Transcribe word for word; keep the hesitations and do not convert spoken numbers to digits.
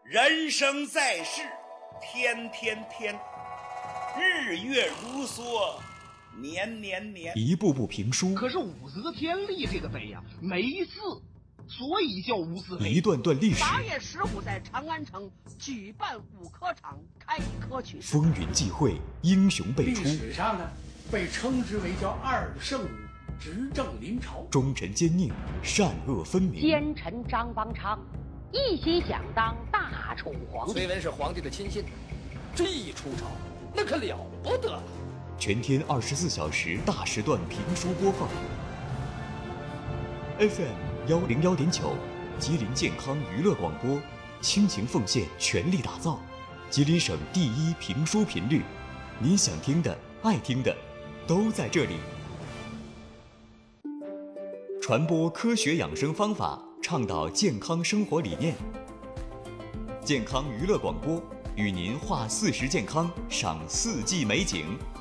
人生在世，天天天，日月如梭，年年年。 一部部评书， 可是武则天立这个碑呀、啊，没字，所以叫无字碑。 一段段历史。 八月十五在长安城举办五科场开科取士， 风云际会，英雄辈出。 历史上呢，被称之为叫二圣武，执政临朝， 忠臣奸佞，善恶分明。 奸臣张邦昌一心想当大楚皇帝。 崔文是皇帝的亲信，这一出朝，那可了不得了。 全天二十四小时大时段评书播放。F M 幺零幺点九，吉林健康娱乐广播，倾情奉献，全力打造吉林省第一评书频率。您想听的、爱听的，都在这里。传播科学养生方法，倡导健康生活理念。健康娱乐广播与您话四时健康，赏四季美景。